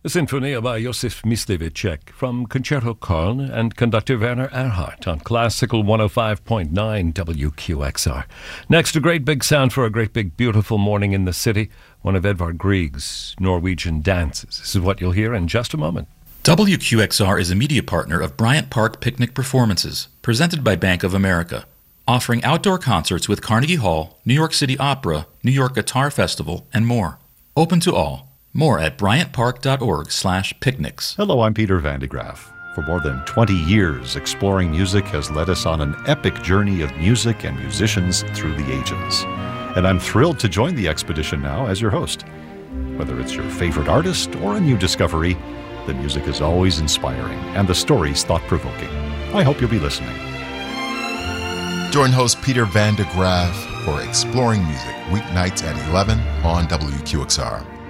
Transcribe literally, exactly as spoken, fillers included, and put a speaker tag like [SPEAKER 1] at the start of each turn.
[SPEAKER 1] A Sinfonia by Josef Myslivicek from Concerto Köln and conductor Werner Erhardt on Classical one oh five point nine W Q X R. Next, a great big sound for a great big beautiful morning in the city, one of Edvard Grieg's Norwegian dances. This is what you'll hear in just a moment.
[SPEAKER 2] W Q X R is a media partner of Bryant Park Picnic Performances, presented by Bank of America, offering outdoor concerts with Carnegie Hall, New York City Opera, New York Guitar Festival, and more. Open to all. More at bryantpark.org slash picnics.
[SPEAKER 3] Hello, I'm Peter Van de Graaf. For more than twenty years, Exploring Music has led us on an epic journey of music and musicians through the ages. And I'm thrilled to join the expedition now as your host. Whether it's your favorite artist or a new discovery, the music is always inspiring and the stories thought-provoking. I hope you'll be listening.
[SPEAKER 4] Join host Peter Van de Graaf for Exploring Music, weeknights at eleven on W Q X R.